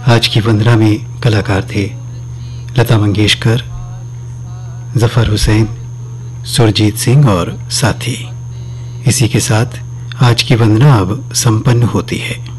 आज की वंदना में कलाकार थे लता मंगेशकर, जफर हुसैन, सुरजीत सिंह और साथी। इसी के साथ आज की वंदना अब संपन्न होती है।